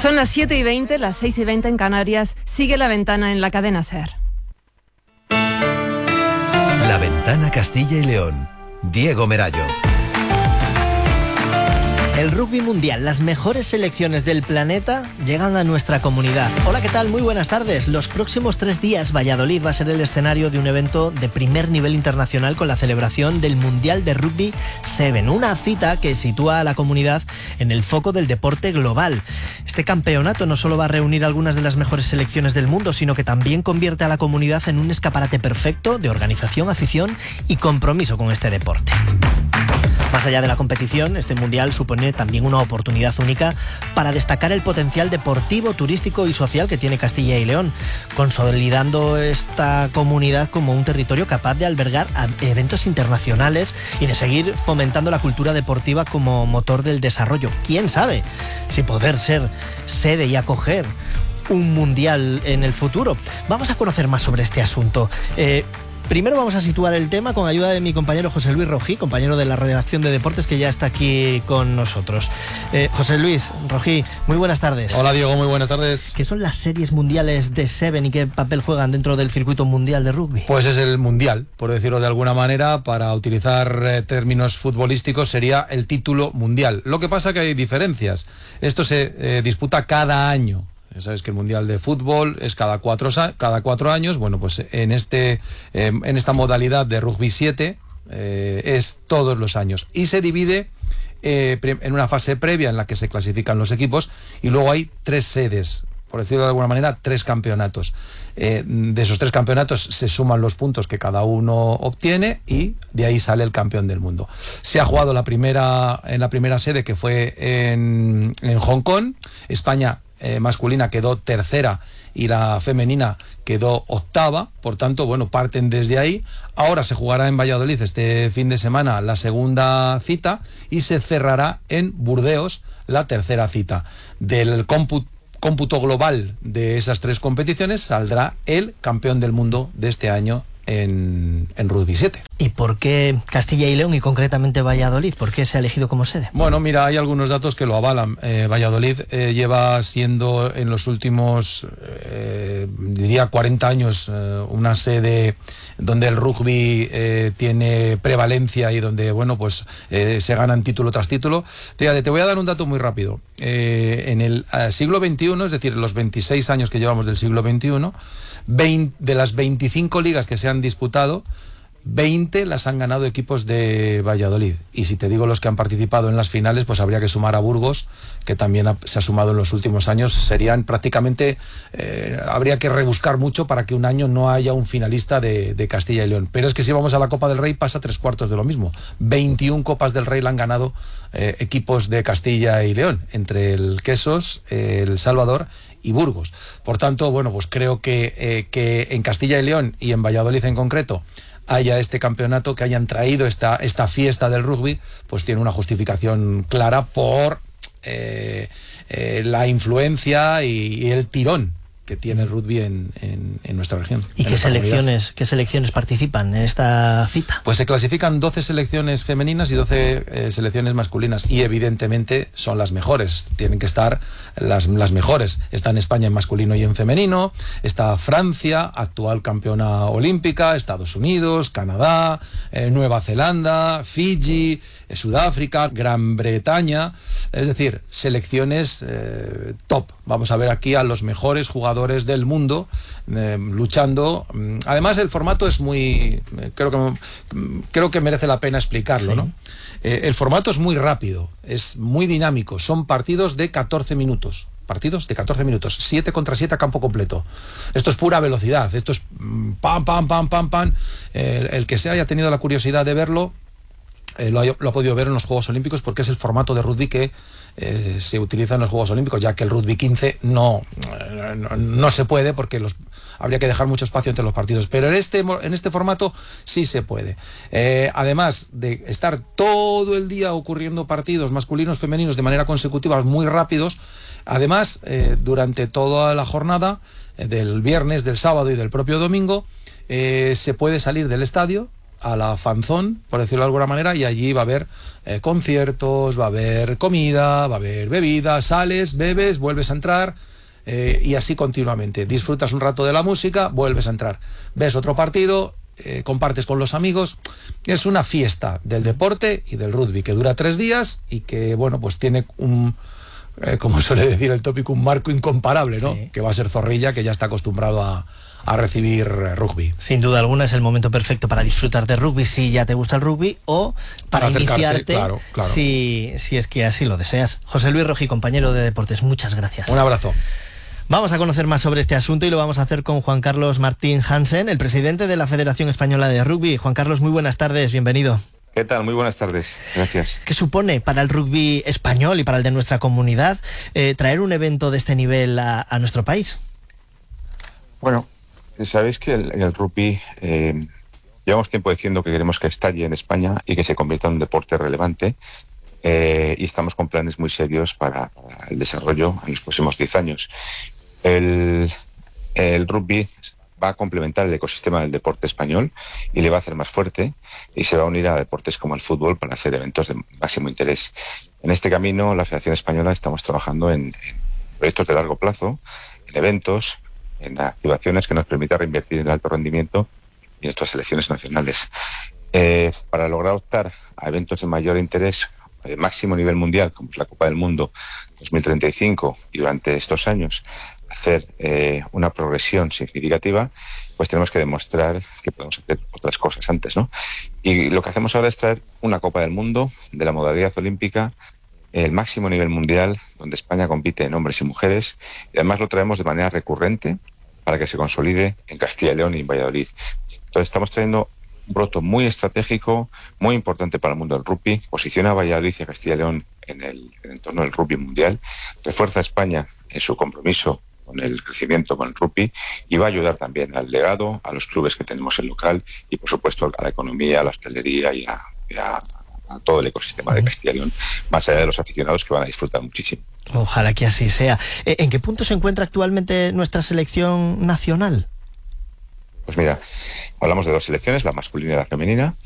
Son las 7:20, las 6:20 en Canarias. Sigue La Ventana en la cadena SER. La Ventana Castilla y León. Diego Merayo. El rugby mundial, las mejores selecciones del planeta llegan a nuestra comunidad. Hola, ¿qué tal? Muy buenas tardes. Los próximos 3 días Valladolid va a ser el escenario de un evento de primer nivel internacional con la celebración del Mundial de Rugby 7, una cita que sitúa a la comunidad en el foco del deporte global. Este campeonato no solo va a reunir algunas de las mejores selecciones del mundo, sino que también convierte a la comunidad en un escaparate perfecto de organización, afición y compromiso con este deporte. Más allá de la competición, este mundial supone también una oportunidad única para destacar el potencial deportivo, turístico y social que tiene Castilla y León, consolidando esta comunidad como un territorio capaz de albergar eventos internacionales y de seguir fomentando la cultura deportiva como motor del desarrollo. ¿Quién sabe si poder ser sede y acoger un mundial en el futuro? Vamos a conocer más sobre este asunto. Primero vamos a situar el tema con ayuda de mi compañero José Luis Rojí, compañero de la redacción de deportes, que ya está aquí con nosotros. José Luis Rojí, muy buenas tardes. Hola Diego, muy buenas tardes. ¿Qué son las series mundiales de Seven y qué papel juegan dentro del circuito mundial de rugby? Pues es el mundial, por decirlo de alguna manera, para utilizar términos futbolísticos sería el título mundial. Lo que pasa que hay diferencias. Esto se disputa cada año. Sabes que el Mundial de Fútbol es cada 4 años. Bueno, pues en esta modalidad de Rugby 7 es todos los años. Y se divide en una fase previa en la que se clasifican los equipos y luego hay 3 sedes, por decirlo de alguna manera, 3 campeonatos. De esos 3 campeonatos se suman los puntos que cada uno obtiene y de ahí sale el campeón del mundo. Se ha jugado en la primera sede, que fue en Hong Kong. España masculina quedó tercera y la femenina quedó octava, por tanto, bueno, parten desde ahí. Ahora se jugará en Valladolid este fin de semana la segunda cita y se cerrará en Burdeos la tercera cita. Del cómputo global de esas 3 competiciones saldrá el campeón del mundo de este año en Rugby 7. ¿Y por qué Castilla y León y concretamente Valladolid? ¿Por qué se ha elegido como sede? Bueno, mira, hay algunos datos que lo avalan. Valladolid lleva siendo en los últimos, diría 40 años, una sede donde el rugby tiene prevalencia y donde, bueno, pues se ganan título tras título. Te voy a dar un dato muy rápido. En el siglo XXI, es decir, los 26 años que llevamos del siglo XXI, de las 25 ligas que se han disputado, 20 las han ganado equipos de Valladolid. Y si te digo los que han participado en las finales, pues habría que sumar a Burgos, que también se ha sumado en los últimos años. Serían prácticamente, habría que rebuscar mucho para que un año no haya un finalista de Castilla y León. Pero es que si vamos a la Copa del Rey pasa 3/4 de lo mismo. 21 Copas del Rey la han ganado equipos de Castilla y León, entre el Quesos, el Salvador y Burgos. Por tanto, bueno, pues creo que en Castilla y León y en Valladolid en concreto haya este campeonato, que hayan traído esta fiesta del rugby, pues tiene una justificación clara por la influencia y el tirón que tiene el rugby en nuestra región. ¿Y qué selecciones participan en esta cita? Pues se clasifican 12 selecciones femeninas y 12 selecciones masculinas, y evidentemente son las mejores, tienen que estar las mejores. Está en España en masculino y en femenino, está Francia, actual campeona olímpica, Estados Unidos, Canadá, Nueva Zelanda, Fiji, Sudáfrica, Gran Bretaña, es decir, selecciones top. Vamos a ver aquí a los mejores jugadores del mundo luchando. Además, el formato es muy... creo que merece la pena explicarlo, sí, ¿no? El formato es muy rápido, es muy dinámico. Son partidos de 14 minutos. 7 contra 7 a campo completo. Esto es pura velocidad. Esto es pam, pam, pam, pam, pam. El que se haya tenido la curiosidad de verlo, lo ha podido ver en los Juegos Olímpicos, porque es el formato de rugby que se utiliza en los Juegos Olímpicos, ya que el rugby 15 no se puede, porque habría que dejar mucho espacio entre los partidos, pero en este formato sí se puede. Además de estar todo el día ocurriendo partidos masculinos, femeninos de manera consecutiva, muy rápidos, además durante toda la jornada del viernes, del sábado y del propio domingo, se puede salir del estadio a la Fanzón, por decirlo de alguna manera, y allí va a haber conciertos, va a haber comida, va a haber bebida, sales, bebes, vuelves a entrar, y así continuamente. Disfrutas un rato de la música, vuelves a entrar, ves otro partido, compartes con los amigos. Es una fiesta del deporte y del rugby que dura 3 días y que, bueno, pues tiene como suele decir el tópico, un marco incomparable, ¿no? Sí. Que va a ser Zorrilla, que ya está acostumbrado a recibir rugby. Sin duda alguna es el momento perfecto para disfrutar de rugby si ya te gusta el rugby, o para iniciarte, claro. Si es que así lo deseas. José Luis Rojí, compañero de deportes, muchas gracias. Un abrazo. Vamos a conocer más sobre este asunto y lo vamos a hacer con Juan Carlos Martín Hansen, el presidente de la Federación Española de Rugby. Juan Carlos, muy buenas tardes, bienvenido. ¿Qué tal? Muy buenas tardes, gracias. ¿Qué supone para el rugby español y para el de nuestra comunidad traer un evento de este nivel a nuestro país? Bueno, sabéis que el rugby, llevamos tiempo diciendo que queremos que estalle en España y que se convierta en un deporte relevante, y estamos con planes muy serios para el desarrollo en los próximos 10 años. El rugby va a complementar el ecosistema del deporte español y le va a hacer más fuerte, y se va a unir a deportes como el fútbol para hacer eventos de máximo interés. En este camino, la Federación Española estamos trabajando en proyectos de largo plazo, en eventos, en activaciones que nos permitan reinvertir en el alto rendimiento y en nuestras selecciones nacionales. Para lograr optar a eventos de mayor interés, de máximo nivel mundial, como es la Copa del Mundo 2035, y durante estos años hacer una progresión significativa, pues tenemos que demostrar que podemos hacer otras cosas antes, ¿no? Y lo que hacemos ahora es traer una Copa del Mundo de la modalidad olímpica, el máximo nivel mundial, donde España compite en hombres y mujeres, y además lo traemos de manera recurrente para que se consolide en Castilla y León y en Valladolid. Entonces estamos trayendo un broto muy estratégico, muy importante para el mundo del rugby, posiciona a Valladolid y a Castilla y León en el entorno del rugby mundial, refuerza a España en su compromiso con el crecimiento con el rugby, y va a ayudar también al legado, a los clubes que tenemos en local y, por supuesto, a la economía, a la hostelería y a todo el ecosistema de Castilla y León, más allá de los aficionados, que van a disfrutar muchísimo. Ojalá que así sea. ¿En qué punto se encuentra actualmente nuestra selección nacional? Pues mira, hablamos de 2 selecciones, la masculina y la femenina.